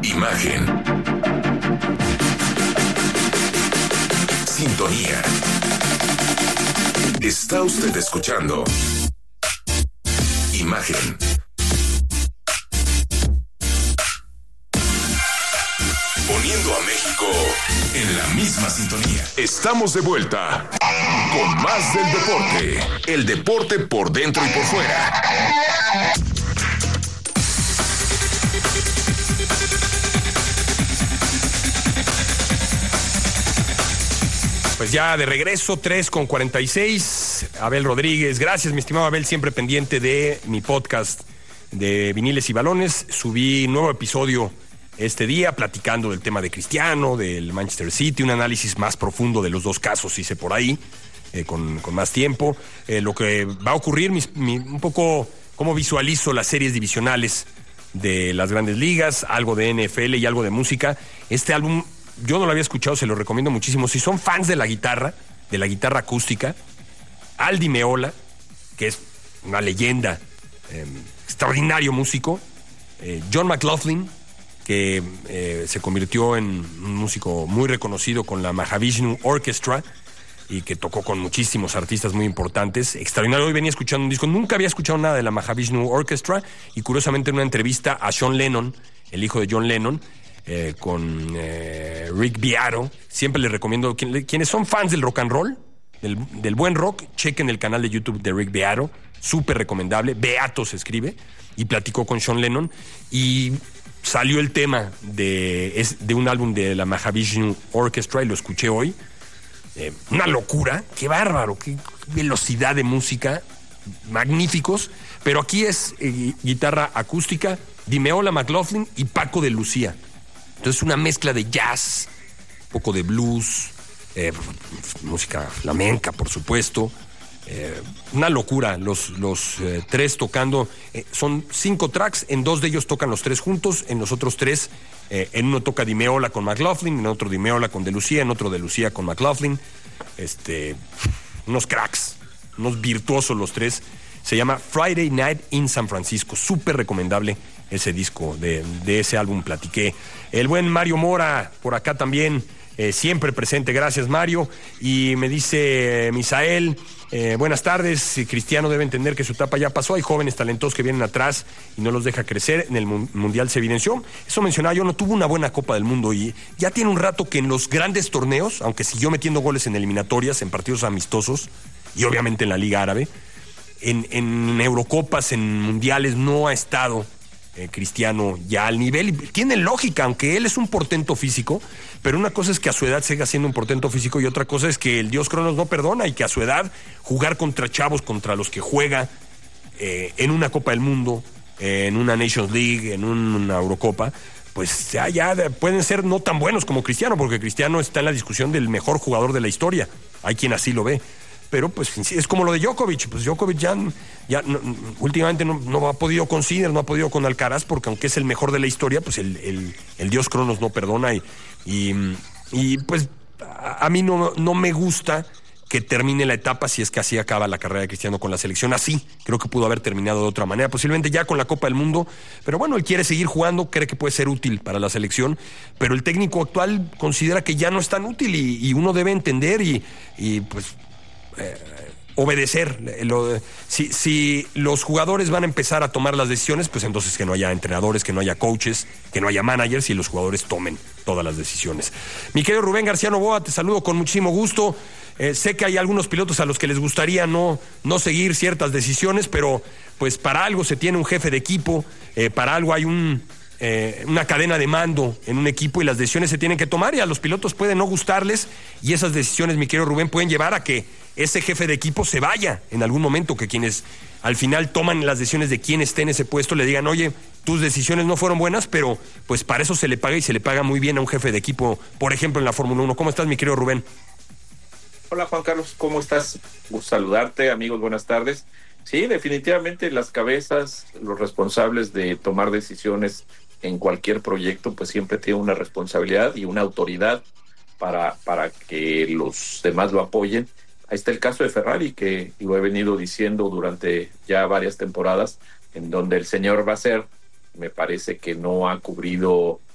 Imagen. Sintonía. Está usted escuchando Imagen. Poniendo a México en la misma sintonía. Estamos de vuelta con más del deporte. El deporte por dentro y por fuera. Pues ya de regreso, 3:46. Abel Rodríguez, gracias mi estimado Abel, siempre pendiente de mi podcast de Viniles y Balones. Subí nuevo episodio este día platicando del tema de Cristiano, del Manchester City, un análisis más profundo de los dos casos hice por ahí, con más tiempo. Lo que va a ocurrir, un poco cómo visualizo las series divisionales de las grandes ligas, algo de NFL y algo de música. Este álbum yo no lo había escuchado, se lo recomiendo muchísimo. Si son fans de la guitarra acústica, Al Di Meola, que es una leyenda, extraordinario músico, John McLaughlin, que se convirtió en un músico muy reconocido con la Mahavishnu Orchestra y que tocó con muchísimos artistas muy importantes. Extraordinario. Hoy venía escuchando un disco, nunca había escuchado nada de la Mahavishnu Orchestra, y curiosamente en una entrevista a Sean Lennon, el hijo de John Lennon, con Rick Beato, siempre les recomiendo, quienes son fans del rock and roll, del buen rock, chequen el canal de YouTube de Rick Beato, súper recomendable. Beato se escribe, y platicó con Sean Lennon y salió el tema de un álbum de la Mahavishnu Orchestra y lo escuché hoy. Una locura, qué bárbaro, qué velocidad de música, magníficos, pero aquí es guitarra acústica, Di Meola, McLaughlin y Paco de Lucía. Entonces una mezcla de jazz, un poco de blues, música flamenca, por supuesto. Una locura, los tres tocando. Son 5 tracks, en 2 de ellos tocan los 3 juntos, en los otros 3, en uno toca Di Meola con McLaughlin, en otro Di Meola con De Lucía, en otro De Lucía con McLaughlin. Unos cracks, unos virtuosos los 3. Se llama Friday Night in San Francisco, súper recomendable ese disco, de ese álbum platiqué. El buen Mario Mora, por acá también, siempre presente, gracias Mario. Y me dice Misael, buenas tardes, Cristiano debe entender que su etapa ya pasó, hay jóvenes talentosos que vienen atrás y no los deja crecer, en el Mundial se evidenció. Eso mencionaba yo, no tuvo una buena Copa del Mundo y ya tiene un rato que en los grandes torneos, aunque siguió metiendo goles en eliminatorias, en partidos amistosos y obviamente en la Liga Árabe, en Eurocopas, en Mundiales, no ha estado Cristiano ya al nivel, y tiene lógica, aunque él es un portento físico, pero una cosa es que a su edad siga siendo un portento físico y otra cosa es que el dios Cronos no perdona y que a su edad jugar contra chavos, contra los que juega en una Copa del Mundo, en una Nations League, en una Eurocopa, pues ya pueden ser no tan buenos como Cristiano, porque Cristiano está en la discusión del mejor jugador de la historia, hay quien así lo ve. Pero pues es como lo de Djokovic, pues Djokovic ya no, últimamente no ha podido con Sinner, no ha podido con Alcaraz, porque aunque es el mejor de la historia, pues el dios Cronos no perdona y pues a mí no me gusta que termine la etapa, si es que así acaba la carrera de Cristiano con la selección, así creo que pudo haber terminado de otra manera, posiblemente ya con la Copa del Mundo, pero bueno, él quiere seguir jugando, cree que puede ser útil para la selección, pero el técnico actual considera que ya no es tan útil y uno debe entender y pues obedecer. Si los jugadores van a empezar a tomar las decisiones, pues entonces que no haya entrenadores, que no haya coaches, que no haya managers y los jugadores tomen todas las decisiones. Mi querido Rubén García Novoa, te saludo con muchísimo gusto. Sé que hay algunos pilotos a los que les gustaría no seguir ciertas decisiones, pero pues para algo se tiene un jefe de equipo, para algo hay una cadena de mando en un equipo y las decisiones se tienen que tomar y a los pilotos pueden no gustarles y esas decisiones, mi querido Rubén, pueden llevar a que ese jefe de equipo se vaya en algún momento, que quienes al final toman las decisiones de quién esté en ese puesto le digan, oye, tus decisiones no fueron buenas, pero pues para eso se le paga y se le paga muy bien a un jefe de equipo, por ejemplo en la Fórmula 1. ¿Cómo estás, mi querido Rubén? Hola Juan Carlos, ¿cómo estás? Gusto saludarte, amigos, buenas tardes. Sí, definitivamente las cabezas, los responsables de tomar decisiones en cualquier proyecto, pues siempre tienen una responsabilidad y una autoridad para que los demás lo apoyen. Ahí está el caso de Ferrari, que lo he venido diciendo durante ya varias temporadas, en donde el señor Vasser me parece que no ha cubrido